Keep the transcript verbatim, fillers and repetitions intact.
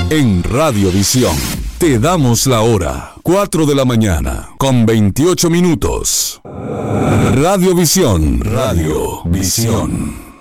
En Radiovisión te damos la hora, cuatro de la mañana, con veintiocho minutos. Radiovisión, Radiovisión.